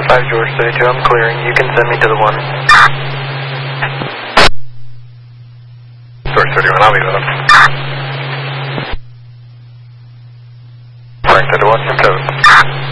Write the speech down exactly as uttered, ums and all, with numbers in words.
five George thirty-two, I'm clearing. You can send me to the one. George thirty-one, I'll be with him. Frank thirty-one, from code.